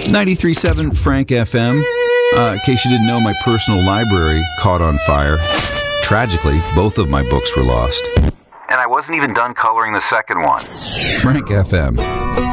93.7 Frank FM. In case you didn't know, my personal library caught on fire. Tragically, both of my books were lost. And I wasn't even done coloring the second one. Frank FM.